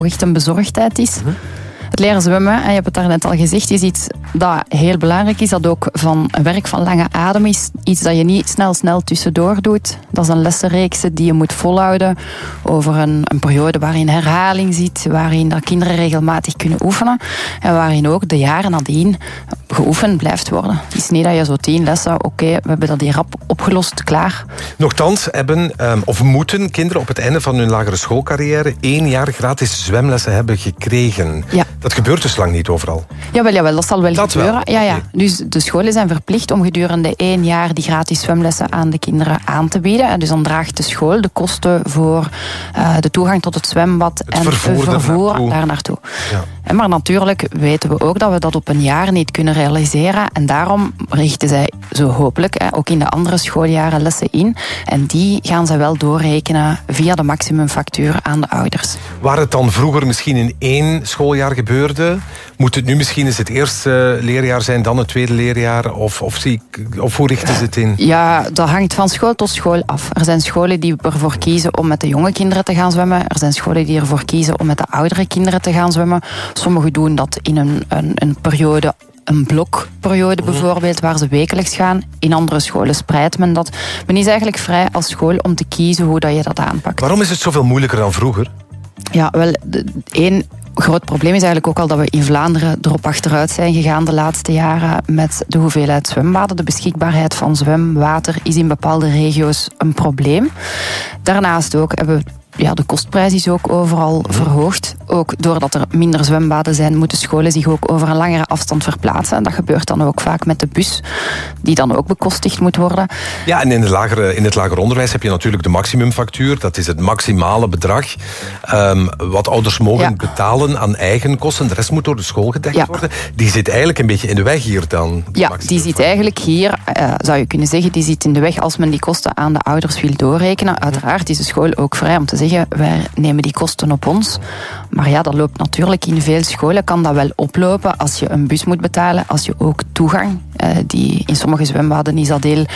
echt een bezorgdheid is. Het leren zwemmen, en je hebt het daarnet al gezegd, is iets dat heel belangrijk is. Dat ook van een werk van lange adem is. Iets dat je niet snel tussendoor doet. Dat is een lessenreeks die je moet volhouden over een periode waarin herhaling zit, waarin dat kinderen regelmatig kunnen oefenen en waarin ook de jaren nadien geoefend blijft worden. Het is niet dat je zo 10 lessen, oké, we hebben dat hier rap opgelost, klaar. Nochtans hebben of moeten kinderen op het einde van hun lagere schoolcarrière 1 jaar gratis zwemlessen hebben gekregen. Ja. Dat gebeurt dus lang niet overal. Jawel, dat zal wel gebeuren. Wel. Ja. Dus de scholen zijn verplicht om gedurende 1 jaar die gratis zwemlessen aan de kinderen aan te bieden. En dus dan draagt de school de kosten voor de toegang tot het zwembad en het vervoer daar naartoe. Ja. Maar natuurlijk weten we ook dat we dat op een jaar niet kunnen realiseren. En daarom richten zij zo hopelijk ook in de andere schooljaren lessen in. En die gaan zij wel doorrekenen via de maximumfactuur aan de ouders. Waar het dan vroeger misschien in 1 schooljaar gebeurde, moet het nu misschien eens het eerste leerjaar zijn, dan het tweede leerjaar? Of hoe richten ze het in? Ja, dat hangt van school tot school af. Er zijn scholen die ervoor kiezen om met de jonge kinderen te gaan zwemmen. Er zijn scholen die ervoor kiezen om met de oudere kinderen te gaan zwemmen. Sommigen doen dat in een periode, een blokperiode bijvoorbeeld, waar ze wekelijks gaan. In andere scholen spreidt men dat. Men is eigenlijk vrij als school om te kiezen hoe dat je dat aanpakt. Waarom is het zoveel moeilijker dan vroeger? Ja, wel, één groot probleem is eigenlijk ook al dat we in Vlaanderen erop achteruit zijn gegaan de laatste jaren met de hoeveelheid zwembaden. De beschikbaarheid van zwemwater is in bepaalde regio's een probleem. Daarnaast ook hebben we de kostprijs is ook overal verhoogd. Ook doordat er minder zwembaden zijn, moeten scholen zich ook over een langere afstand verplaatsen. En dat gebeurt dan ook vaak met de bus, die dan ook bekostigd moet worden. Ja, en in het lager onderwijs heb je natuurlijk de maximumfactuur. Dat is het maximale bedrag wat ouders mogen betalen aan eigen kosten. De rest moet door de school gedekt worden. Die zit eigenlijk een beetje in de weg hier dan. Ja, die zit eigenlijk hier, zou je kunnen zeggen, die zit in de weg als men die kosten aan de ouders wil doorrekenen. Uiteraard is de school ook vrij om te zeggen, wij nemen die kosten op ons. Maar ja, dat loopt natuurlijk in veel scholen, kan dat wel oplopen als je een bus moet betalen, als je ook toegang, die in sommige zwembaden is dat heel,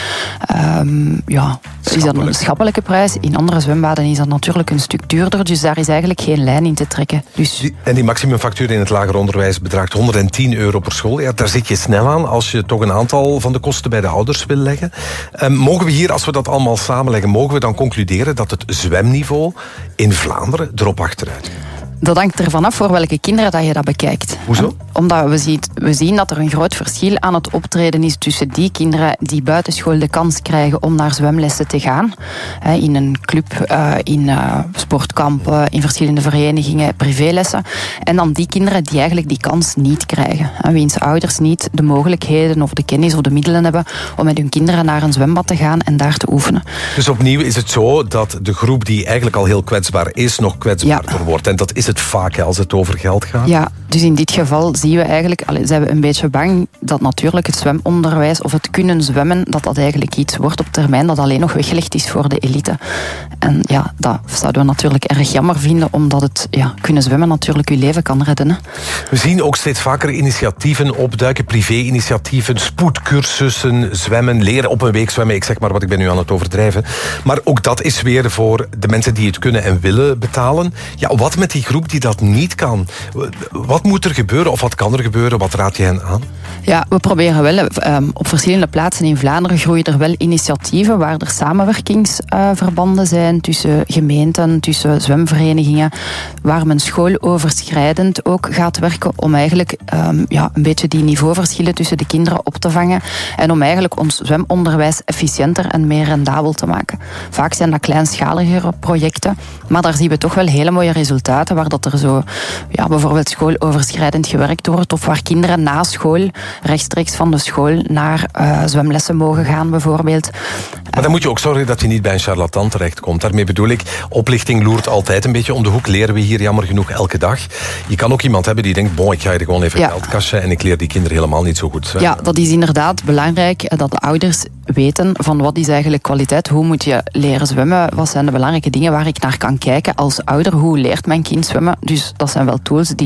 is dat een schappelijke prijs. In andere zwembaden is dat natuurlijk een stuk duurder, dus daar is eigenlijk geen lijn in te trekken. Dus en die maximumfactuur in het lager onderwijs bedraagt €110 per school. Ja, daar zit je snel aan als je toch een aantal van de kosten bij de ouders wil leggen. Mogen we hier, als we dat allemaal samenleggen, mogen we dan concluderen dat het zwemniveau in Vlaanderen erop achteruit? Dat hangt ervan af voor welke kinderen dat je dat bekijkt. Hoezo? Omdat we zien dat er een groot verschil aan het optreden is tussen die kinderen die buitenschool de kans krijgen om naar zwemlessen te gaan. In een club, in sportkampen, in verschillende verenigingen, privélessen. En dan die kinderen die eigenlijk die kans niet krijgen. Wiens ouders niet de mogelijkheden of de kennis of de middelen hebben om met hun kinderen naar een zwembad te gaan en daar te oefenen. Dus opnieuw is het zo dat de groep die eigenlijk al heel kwetsbaar is, nog kwetsbaarder wordt. En dat is het vaak als het over geld gaat. Ja, dus in dit geval zien we eigenlijk, zijn we een beetje bang dat natuurlijk het zwemonderwijs of het kunnen zwemmen, dat eigenlijk iets wordt op termijn dat alleen nog weggelegd is voor de elite. En ja, dat zouden we natuurlijk erg jammer vinden, omdat het kunnen zwemmen natuurlijk je leven kan redden. Hè. We zien ook steeds vaker initiatieven opduiken, privé-initiatieven, spoedcursussen, zwemmen, leren op een week zwemmen. Ik zeg maar wat, ik ben nu aan het overdrijven. Maar ook dat is weer voor de mensen die het kunnen en willen betalen. Ja, wat met die groep die dat niet kan? Wat moet er gebeuren of wat kan er gebeuren? Wat raad je hen aan? Ja, we proberen wel. Op verschillende plaatsen in Vlaanderen groeien er wel initiatieven waar er samenwerkingsverbanden zijn tussen gemeenten, tussen zwemverenigingen, waar men schooloverschrijdend ook gaat werken om eigenlijk een beetje die niveauverschillen tussen de kinderen op te vangen en om eigenlijk ons zwemonderwijs efficiënter en meer rendabel te maken. Vaak zijn dat kleinschaligere projecten, maar daar zien we toch wel hele mooie resultaten, waar dat er zo bijvoorbeeld schooloverschrijdend gewerkt wordt of waar kinderen na school rechtstreeks van de school naar zwemlessen mogen gaan bijvoorbeeld. Maar dan moet je ook zorgen dat je niet bij een charlatan terechtkomt. Daarmee bedoel ik, oplichting loert altijd een beetje om de hoek. Leren we hier jammer genoeg elke dag. Je kan ook iemand hebben die denkt, ik ga hier gewoon even geld cashen en ik leer die kinderen helemaal niet zo goed zwemmen. Ja, dat is inderdaad belangrijk dat de ouders weten van wat is eigenlijk kwaliteit, hoe moet je leren zwemmen, wat zijn de belangrijke dingen waar ik naar kan kijken als ouder, hoe leert mijn kind zwemmen. Dus dat zijn wel tools die ouders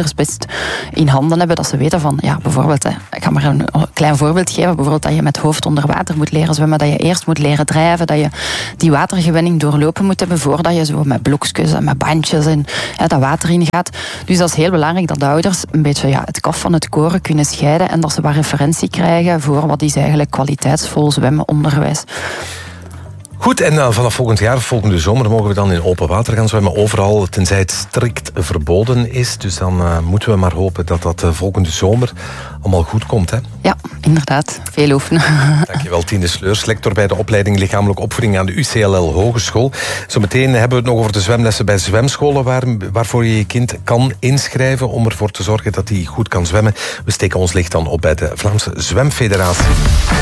ouders best in handen hebben. Dat ze weten van, ja, bijvoorbeeld, ik ga maar een klein voorbeeld geven. Bijvoorbeeld dat je met hoofd onder water moet leren zwemmen. Dat je eerst moet leren drijven. Dat je die watergewenning doorlopen moet hebben voordat je zo met blokjes en met bandjes en dat water ingaat. Dus dat is heel belangrijk dat de ouders een beetje het kaf van het koren kunnen scheiden en dat ze wat referentie krijgen voor wat is eigenlijk kwaliteitsvol zwemmenonderwijs. Goed, en vanaf volgend jaar, volgende zomer, mogen we dan in open water gaan zwemmen. Overal, tenzij het strikt verboden is. Dus dan moeten we maar hopen dat dat volgende zomer allemaal goed komt. Hè? Ja, inderdaad. Veel oefenen. Dankjewel, Tine Sleurs, lector bij de opleiding Lichamelijke Opvoeding aan de UCLL Hogeschool. Zometeen hebben we het nog over de zwemlessen bij zwemscholen, waarvoor je je kind kan inschrijven om ervoor te zorgen dat hij goed kan zwemmen. We steken ons licht dan op bij de Vlaamse Zwemfederatie.